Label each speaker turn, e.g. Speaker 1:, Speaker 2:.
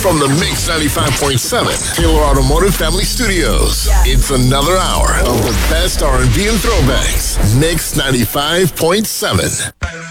Speaker 1: From the Mix 95.7 Taylor Automotive Family Studios, it's another hour of the best R&B and throwbacks. Mix 95.7.